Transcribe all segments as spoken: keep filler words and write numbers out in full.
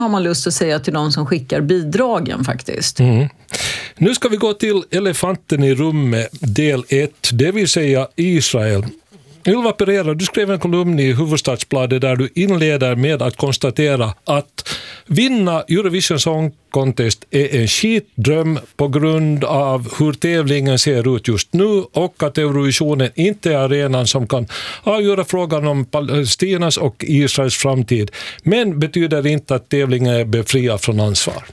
har man lust att säga till de som skickar bidragen faktiskt. Mm. Nu ska vi gå till elefanten i rummet, del ett, det vill säga Israel. Ylva Pereira, du skrev en kolumn i Hufvudstadsbladet där du inleder med att konstatera att vinna Eurovision Song Contest är en skitdröm på grund av hur tävlingen ser ut just nu och att Eurovisionen inte är arenan som kan avgöra frågan om Palestinas och Israels framtid. Men betyder inte att tävlingen är befriad från ansvar.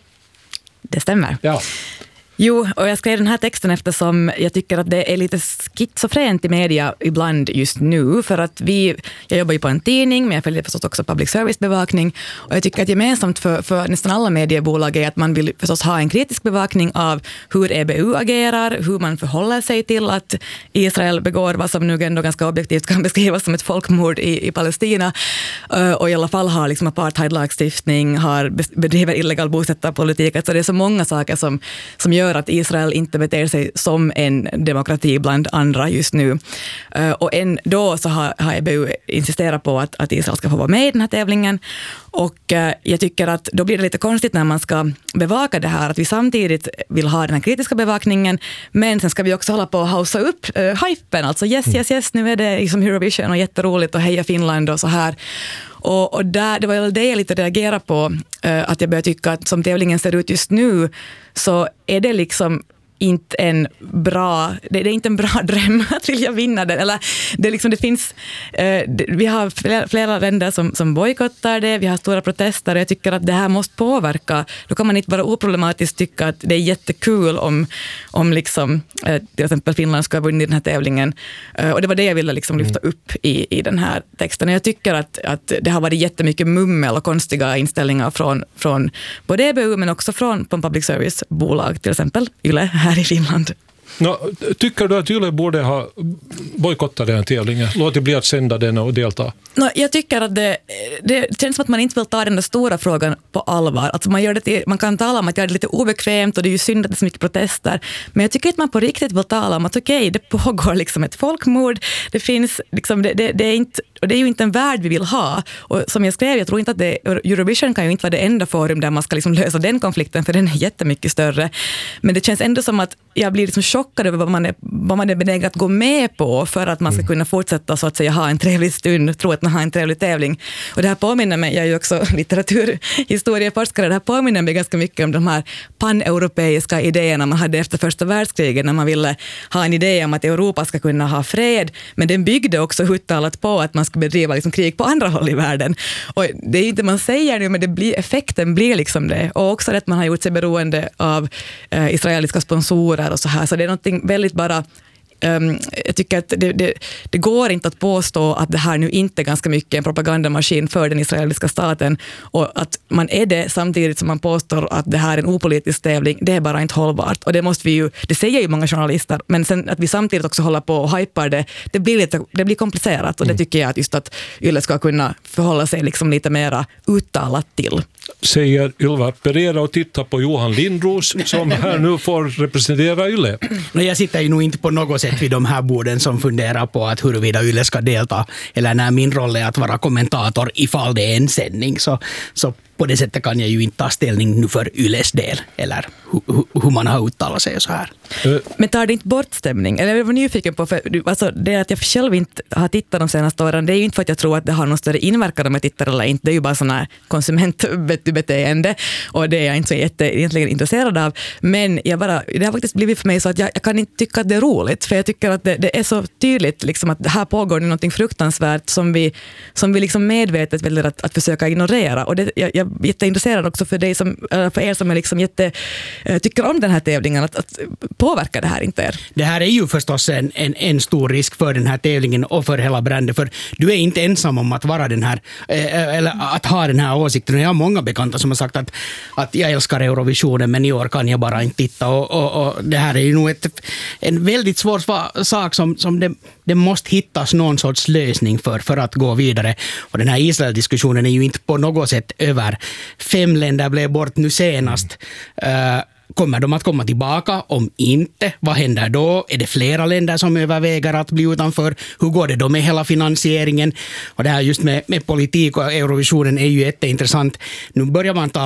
Det stämmer. Ja. Jo, och jag skrev den här texten eftersom jag tycker att det är lite schizofrent i media ibland just nu, för att vi, jag jobbar ju på en tidning, men jag följer förstås också public service-bevakning, och jag tycker att gemensamt för, för nästan alla mediebolag är att man vill förstås ha en kritisk bevakning av hur E B U agerar, hur man förhåller sig till att Israel begår vad som nu ändå ganska objektivt kan beskrivas som ett folkmord i, i Palestina, och i alla fall har liksom apartheidlagstiftning, har bedriver illegal bosättarpolitik, alltså det är så många saker som, som gör att Israel inte beter sig som en demokrati bland andra just nu. Och ändå så har, har E B U insisterat på att, att Israel ska få vara med i den här tävlingen. Och jag tycker att då blir det lite konstigt när man ska bevaka det här, att vi samtidigt vill ha den här kritiska bevakningen, men sen ska vi också hålla på att hausa upp uh, hypen, alltså yes, yes, yes, nu är det liksom Eurovision och jätteroligt och heja Finland och så här. Och, och där, det var väl det jag lite reagerade på, uh, att jag började tycka att som tävlingen ser ut just nu så är det liksom inte en bra, det, det är inte en bra dröm att vilja vinna den, eller det liksom, det finns eh, det, vi har flera, flera länder som, som bojkottar det, vi har stora protester, och jag tycker att det här måste påverka. Då kan man inte bara oproblematiskt tycka att det är jättekul om, om liksom, eh, till exempel Finland ska vinna i den här tävlingen, eh, och det var det jag ville liksom lyfta upp i, i den här texten. Och jag tycker att, att det har varit jättemycket mummel och konstiga inställningar från, från både E B U men också från, från public service-bolag, till exempel Yle här i Finland. No, tycker du att Yle borde ha bojkottat den tävlingen? Låt det bli att sända den och delta? No, jag tycker att det, det känns som att man inte vill ta den där stora frågan på allvar. Alltså man, gör det till, man kan tala om att det är lite obekvämt och det är ju synd att det är så mycket protester. Men jag tycker att man på riktigt vill tala om att okej, okay, det pågår liksom ett folkmord. Det finns liksom, det, det, det är inte, och det är ju inte en värld vi vill ha. Och som jag skrev, jag tror inte att det, Eurovision kan ju inte vara det enda forum där man ska liksom lösa den konflikten, för den är jättemycket större. Men det känns ändå som att jag blir liksom chockad över vad man är, vad man är benägen att gå med på för att man ska kunna fortsätta så att säga ha en trevlig stund, tro att man har en trevlig tävling. Och det här påminner mig, jag är ju också litteraturhistorieforskare, det här påminner mig ganska mycket om de här paneuropeiska idéerna man hade efter första världskriget, när man ville ha en idé om att Europa ska kunna ha fred, men den byggde också uttalat på att man ska bedriva liksom krig på andra håll i världen. Och det är inte man säger nu, men det blir, effekten blir liksom det. Och också att man har gjort sig beroende av eh, israeliska sponsorer och så här, så det är någonting väldigt bara Um, jag tycker att det, det, det går inte att påstå att det här nu inte är ganska mycket en propagandamaskin för den israeliska staten, och att man är det samtidigt som man påstår att det här är en opolitisk tävling, det är bara inte hållbart. Och det måste vi ju, det säger ju många journalister, men sen att vi samtidigt också håller på och hypar det, det blir, lite, det blir komplicerat, och det tycker jag att just att Yle ska kunna förhålla sig liksom lite mera uttalat till. Säger Ylva Pereira och tittar på Johan Lindros som här nu får representera Yle. No, jag sitter ju nog inte på något sätt vid de här borden som funderar på att huruvida Yle ska delta, eller när min roll är att vara kommentator ifall det är en sändning, så, så på det sättet kan jag ju inte ta ställning nu för Yles del, eller hu- hur man har uttalat sig och så här. Men tar det inte bort stämning? Eller jag var nyfiken på, för alltså, det att jag själv inte har tittat de senaste åren, det är ju inte för att jag tror att det har någon större inverkan om jag tittar eller inte, det är ju bara sån här konsumentbeteende, och det är jag inte så jätte, egentligen intresserad av, men jag bara, det har faktiskt blivit för mig så att jag, jag kan inte tycka att det är roligt, för jag tycker att det, det är så tydligt liksom, att här pågår något fruktansvärt som vi, som vi liksom medvetet väljer att, att försöka ignorera, och det, jag, jag är jätteintresserad också för, dig som, för er som är liksom jätte, tycker om den här tävlingen, att, att påverka det här inte er. Det här är ju förstås en, en, en stor risk för den här tävlingen och för hela branden, för du är inte ensam om att vara den här, eller att ha den här åsikten. Jag har många bekanta som har sagt att, att jag älskar Eurovisionen, men i år kan jag bara inte titta, och, och, och det här är ju nog ett, en väldigt svår sak som, som det, det måste hittas någon sorts lösning för, för att gå vidare. Och den här Israel-diskussionen är ju inte på något sätt över. Fem länder blev bort nu senast. Uh, Kommer de att komma tillbaka? Om inte, vad händer då? Är det flera länder som överväger att bli utanför? Hur går det då med hela finansieringen? Och det här just med, med politik och Eurovisionen är ju jätteintressant. Nu börjar man ta